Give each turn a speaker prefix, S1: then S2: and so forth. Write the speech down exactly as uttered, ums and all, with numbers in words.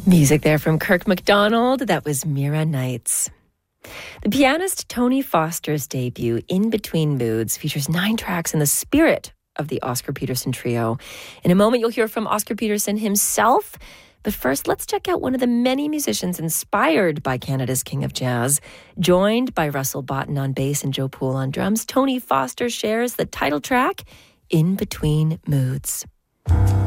S1: Music there from Kirk MacDonald. That was Mira Nights. The pianist Tony Foster's debut, In Between Moods, features nine tracks in the spirit of the Oscar Peterson Trio. In a moment, you'll hear from Oscar Peterson himself. But first, let's check out one of the many musicians inspired by Canada's King of Jazz. Joined by Russell Botten on bass and Joe Poole on drums, Tony Foster shares the title track, In Between Moods.